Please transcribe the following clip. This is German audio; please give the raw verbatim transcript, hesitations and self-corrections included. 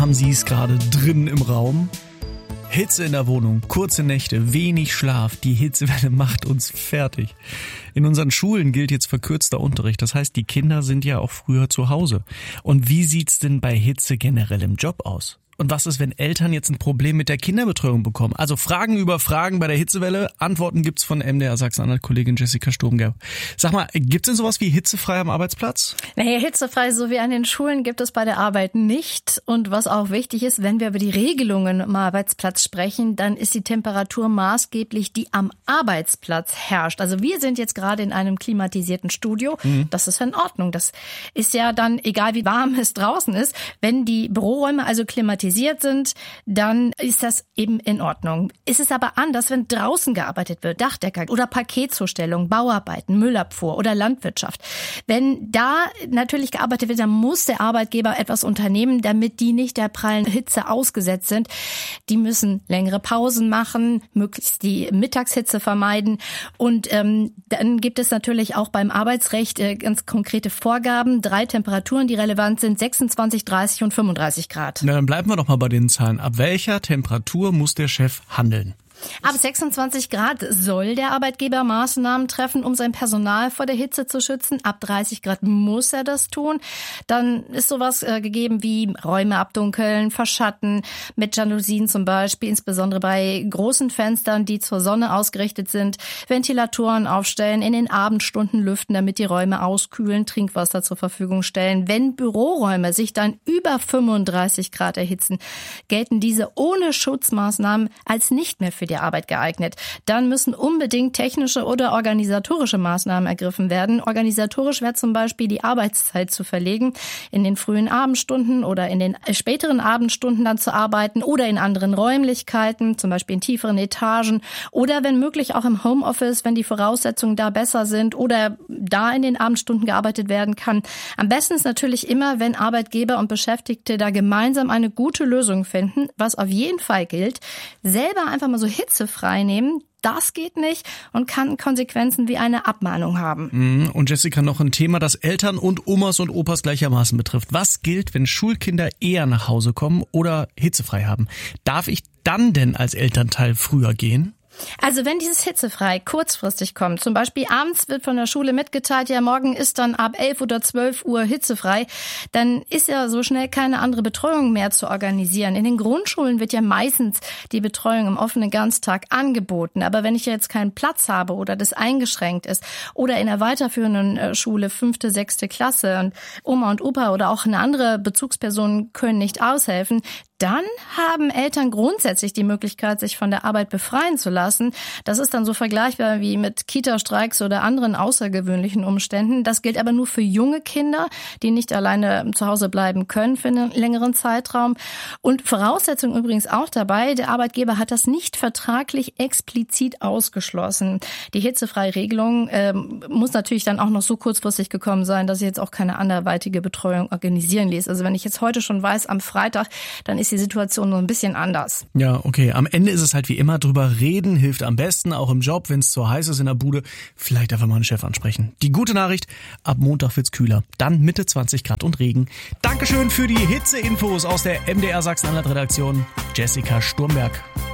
Haben Sie es gerade drin im Raum? Hitze in der Wohnung, kurze Nächte, wenig Schlaf, die Hitzewelle macht uns fertig. In unseren Schulen gilt jetzt verkürzter Unterricht, das heißt, die Kinder sind ja auch früher zu Hause. Und wie sieht's denn bei Hitze generell im Job aus? Und was ist, wenn Eltern jetzt ein Problem mit der Kinderbetreuung bekommen? Also Fragen über Fragen bei der Hitzewelle. Antworten gibt's von M D R Sachsen-Anhalt-Kollegin Jessica Sturmgerb. Sag mal, gibt's denn sowas wie hitzefrei am Arbeitsplatz? Naja, hitzefrei so wie an den Schulen gibt es bei der Arbeit nicht. Und was auch wichtig ist, wenn wir über die Regelungen am Arbeitsplatz sprechen, dann ist die Temperatur maßgeblich, die am Arbeitsplatz herrscht. Also wir sind jetzt gerade in einem klimatisierten Studio. Mhm. Das ist in Ordnung. Das ist ja dann, egal wie warm es draußen ist, wenn die Büroräume also klimatisiert sind, dann ist das eben in Ordnung. Es ist aber anders, wenn draußen gearbeitet wird, Dachdecker oder Paketzustellung, Bauarbeiten, Müllabfuhr oder Landwirtschaft. Wenn da natürlich gearbeitet wird, dann muss der Arbeitgeber etwas unternehmen, damit die nicht der prallen Hitze ausgesetzt sind. Die müssen längere Pausen machen, möglichst die Mittagshitze vermeiden. Und ähm, dann gibt es natürlich auch beim Arbeitsrecht äh, ganz konkrete Vorgaben. Drei Temperaturen, die relevant sind, sechsundzwanzig, dreißig und fünfunddreißig Grad. Na, dann bleiben wir doch mal bei den Zahlen. Ab welcher Temperatur muss der Chef handeln? Ab sechsundzwanzig Grad soll der Arbeitgeber Maßnahmen treffen, um sein Personal vor der Hitze zu schützen. Ab dreißig Grad muss er das tun. Dann ist sowas äh, gegeben wie Räume abdunkeln, verschatten, mit Jalousien zum Beispiel, insbesondere bei großen Fenstern, die zur Sonne ausgerichtet sind, Ventilatoren aufstellen, in den Abendstunden lüften, damit die Räume auskühlen, Trinkwasser zur Verfügung stellen. Wenn Büroräume sich dann über fünfunddreißig Grad erhitzen, gelten diese ohne Schutzmaßnahmen als nicht mehr für die Arbeit geeignet. Dann müssen unbedingt technische oder organisatorische Maßnahmen ergriffen werden. Organisatorisch wäre zum Beispiel die Arbeitszeit zu verlegen, in den frühen Abendstunden oder in den späteren Abendstunden dann zu arbeiten oder in anderen Räumlichkeiten, zum Beispiel in tieferen Etagen oder wenn möglich auch im Homeoffice, wenn die Voraussetzungen da besser sind oder da in den Abendstunden gearbeitet werden kann. Am besten ist natürlich immer, wenn Arbeitgeber und Beschäftigte da gemeinsam eine gute Lösung finden. Was auf jeden Fall gilt, selber einfach mal so hitzefrei nehmen, das geht nicht und kann Konsequenzen wie eine Abmahnung haben. Und Jessica, noch ein Thema, das Eltern und Omas und Opas gleichermaßen betrifft. Was gilt, wenn Schulkinder eher nach Hause kommen oder hitzefrei haben? Darf ich dann denn als Elternteil früher gehen? Also wenn dieses hitzefrei kurzfristig kommt, zum Beispiel abends wird von der Schule mitgeteilt, ja morgen ist dann ab elf oder zwölf Uhr hitzefrei, dann ist ja so schnell keine andere Betreuung mehr zu organisieren. In den Grundschulen wird ja meistens die Betreuung im offenen Ganztag angeboten. Aber wenn ich jetzt keinen Platz habe oder das eingeschränkt ist oder in der weiterführenden Schule fünfte, sechste Klasse und Oma und Opa oder auch eine andere Bezugsperson können nicht aushelfen, dann haben Eltern grundsätzlich die Möglichkeit, sich von der Arbeit befreien zu lassen. Das ist dann so vergleichbar wie mit Kita-Streiks oder anderen außergewöhnlichen Umständen. Das gilt aber nur für junge Kinder, die nicht alleine zu Hause bleiben können für einen längeren Zeitraum. Und Voraussetzung übrigens auch dabei, der Arbeitgeber hat das nicht vertraglich explizit ausgeschlossen. Die hitzefreie Regelung äh, muss natürlich dann auch noch so kurzfristig gekommen sein, dass ich jetzt auch keine anderweitige Betreuung organisieren ließ. Also wenn ich jetzt heute schon weiß, am Freitag, dann ist die Situation nur ein bisschen anders. Ja, okay. Am Ende ist es halt wie immer, drüber reden hilft am besten, auch im Job, wenn es zu heiß ist in der Bude. Vielleicht einfach mal einen Chef ansprechen. Die gute Nachricht, ab Montag wird's kühler. Dann Mitte zwanzig Grad und Regen. Dankeschön für die Hitzeinfos aus der M D R Sachsen-Anhalt-Redaktion. Jessica Sturmberg.